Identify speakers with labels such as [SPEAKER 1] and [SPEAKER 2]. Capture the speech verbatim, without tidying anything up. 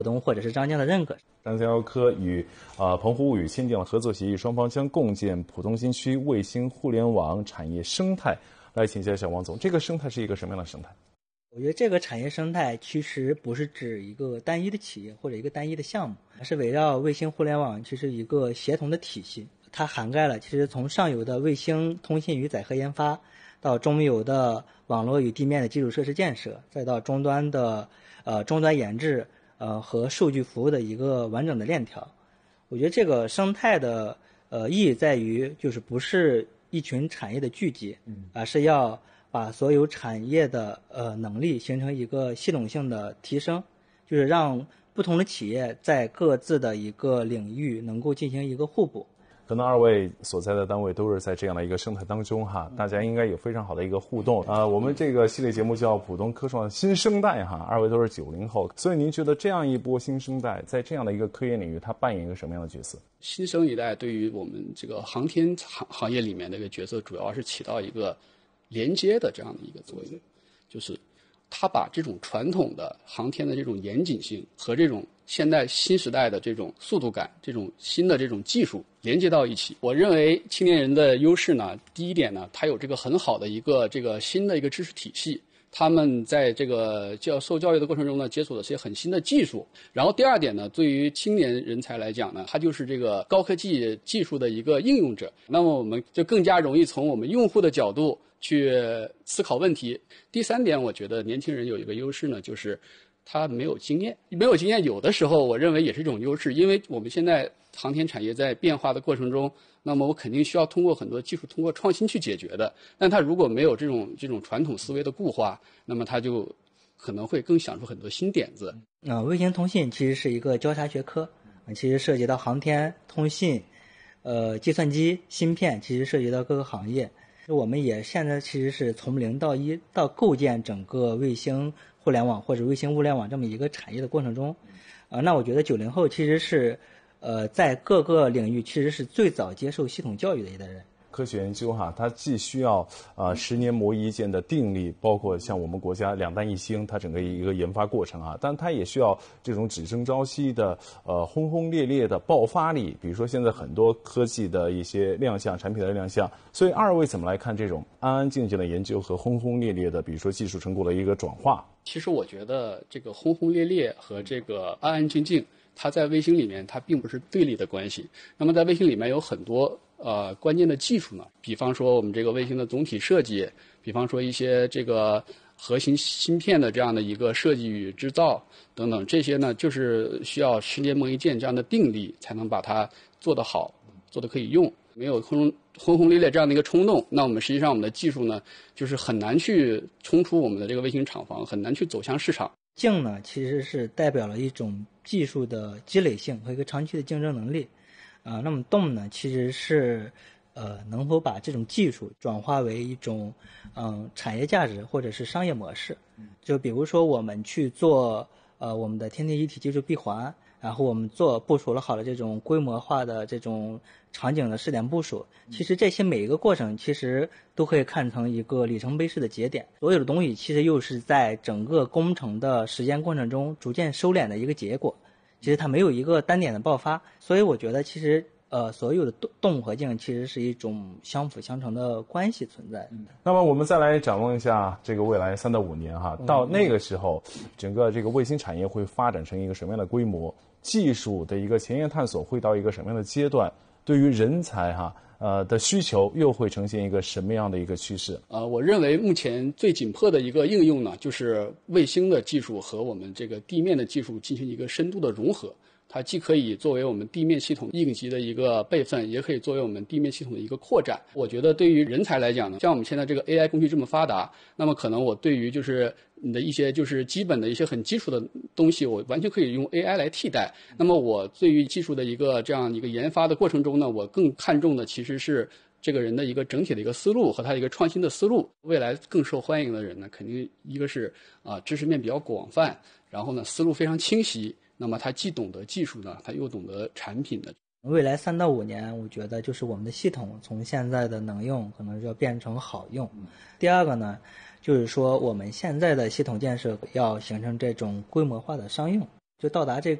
[SPEAKER 1] 东或者是张江的认可。
[SPEAKER 2] 张江药科与呃澎湖物语签订了合作协议，双方将共建浦东新区卫星互联网产业生态。来请教一下王总，这个生态是一个什么样的生态？
[SPEAKER 1] 我觉得这个产业生态其实不是指一个单一的企业或者一个单一的项目，而是围绕卫星互联网其实一个协同的体系。它涵盖了其实从上游的卫星通信与载荷研发，到中游的网络与地面的基础设施建设，再到终端的呃终端研制呃和数据服务的一个完整的链条。我觉得这个生态的呃意义在于，就是不是一群产业的聚集，而是要把所有产业的呃能力形成一个系统性的提升，就是让不同的企业在各自的一个领域能够进行一个互补。
[SPEAKER 2] 可能二位所在的单位都是在这样的一个生态当中哈，大家应该有非常好的一个互动啊、呃。我们这个系列节目叫浦东科创新生代哈，二位都是九零后，所以您觉得这样一波新生代在这样的一个科研领域，它扮演一个什么样的角色？
[SPEAKER 3] 新生一代对于我们这个航天行行业里面的一个角色，主要是起到一个连接的这样的一个作用，就是它把这种传统的航天的这种严谨性和这种现代新时代的这种速度感，这种新的这种技术连接到一起。我认为青年人的优势呢，第一点呢，他有这个很好的一个这个新的一个知识体系，他们在这个教受教育的过程中呢，接触了些很新的技术。然后第二点呢，对于青年人才来讲呢，他就是这个高科技技术的一个应用者。那么我们就更加容易从我们用户的角度去思考问题。第三点，我觉得年轻人有一个优势呢，就是他没有经验。没有经验有的时候我认为也是一种优势，因为我们现在航天产业在变化的过程中，那么我肯定需要通过很多技术通过创新去解决的。但他如果没有这种这种传统思维的固化，那么他就可能会更想出很多新点子。
[SPEAKER 1] 啊、呃，卫星通信其实是一个交叉学科，呃、其实涉及到航天、通信、呃计算机、芯片，其实涉及到各个行业。我们也现在其实是从零到一到构建整个卫星互联网或者卫星物联网这么一个产业的过程中，呃，那我觉得九零后其实是，呃，在各个领域其实是最早接受系统教育的一代人。
[SPEAKER 2] 科学研究哈，它既需要呃十年磨一剑的定力，包括像我们国家两弹一星，它整个一个研发过程啊，但它也需要这种只争朝夕的呃轰轰烈烈的爆发力。比如说现在很多科技的一些亮相，产品的亮相，所以二位怎么来看这种安安静静的研究和轰轰烈烈的，比如说技术成果的一个转化？
[SPEAKER 3] 其实我觉得这个轰轰烈烈和这个安安静静，它在卫星里面它并不是对立的关系。那么在卫星里面有很多呃关键的技术呢，比方说我们这个卫星的总体设计，比方说一些这个核心芯片的这样的一个设计与制造等等，这些呢就是需要十年磨一剑这样的定力才能把它做得好，做得可以用。没有轰轰轰烈烈这样的一个冲动，那我们实际上我们的技术呢，就是很难去冲出我们的这个卫星厂房，很难去走向市场。
[SPEAKER 1] 静呢，其实是代表了一种技术的积累性和一个长期的竞争能力，啊、呃，那么动呢，其实是呃能否把这种技术转化为一种嗯、呃、产业价值或者是商业模式。就比如说我们去做呃我们的天地一体技术闭环，然后我们做部署了好的这种规模化的这种场景的试点部署，其实这些每一个过程其实都可以看成一个里程碑式的节点，所有的东西其实又是在整个工程的时间过程中逐渐收敛的一个结果，其实它没有一个单点的爆发。所以我觉得其实呃，所有的动动和静其实是一种相辅相成的关系存在。
[SPEAKER 2] 嗯、那么我们再来展望一下这个未来三到五年哈，到那个时候，整个这个卫星产业会发展成一个什么样的规模？技术的一个前沿探索会到一个什么样的阶段？对于人才哈呃的需求又会呈现一个什么样的一个趋势？
[SPEAKER 3] 呃，我认为目前最紧迫的一个应用呢，就是卫星的技术和我们这个地面的技术进行一个深度的融合。它既可以作为我们地面系统应急的一个备份，也可以作为我们地面系统的一个扩展。我觉得对于人才来讲呢，像我们现在这个 A I 工具这么发达，那么可能我对于就是你的一些就是基本的一些很基础的东西，我完全可以用 A I 来替代。那么我对于技术的一个这样一个研发的过程中呢，我更看重的其实是这个人的一个整体的一个思路和他的一个创新的思路。未来更受欢迎的人呢，肯定一个是啊、呃、知识面比较广泛，然后呢思路非常清晰。那么他既懂得技术呢，他又懂得产品的。
[SPEAKER 1] 未来三到五年，我觉得就是我们的系统从现在的能用，可能就要变成好用。第二个呢，就是说我们现在的系统建设要形成这种规模化的商用。 就到达这